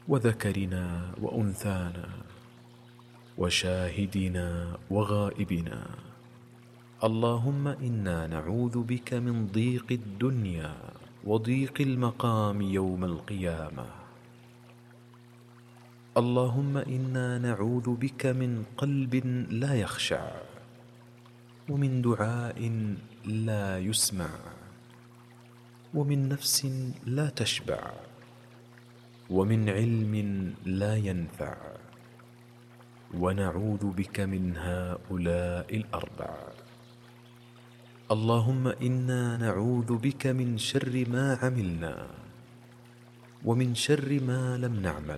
وذكرنا وأنثانا وشاهدنا وغائبنا. اللهم إنا نعوذ بك من ضيق الدنيا وضيق المقام يوم القيامة. اللهم إنا نعوذ بك من قلب لا يخشع، ومن دعاء لا يسمع، ومن نفس لا تشبع، ومن علم لا ينفع، ونعوذ بك من هؤلاء الأربع. اللهم إنا نعوذ بك من شر ما عملنا، ومن شر ما لم نعمل.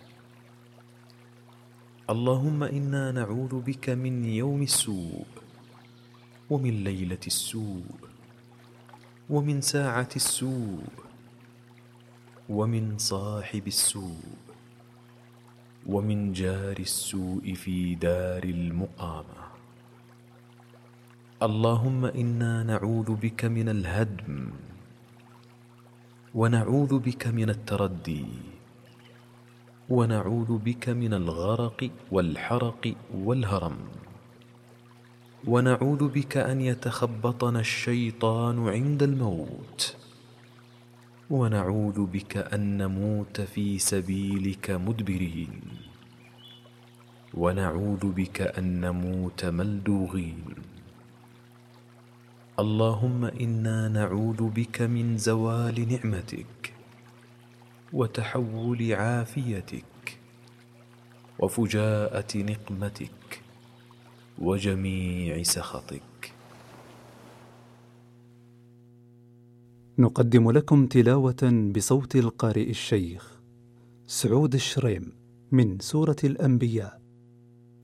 اللهم إنا نعوذ بك من يوم السوء، ومن ليلة السوء، ومن ساعة السوء، ومن صاحب السوء، ومن جار السوء في دار المقامة. اللهم إنا نعوذ بك من الهدم، ونعوذ بك من التردي، ونعوذ بك من الغرق والحرق والهرم، ونعوذ بك أن يتخبطنا الشيطان عند الموت، ونعوذ بك أن نموت في سبيلك مدبرين، ونعوذ بك أن نموت ملدوغين. اللهم إنا نعوذ بك من زوال نعمتك، وتحول عافيتك، وفجاءة نقمتك، وجميع سخطك. نقدم لكم تلاوة بصوت القارئ الشيخ سعود الشريم من سورة الأنبياء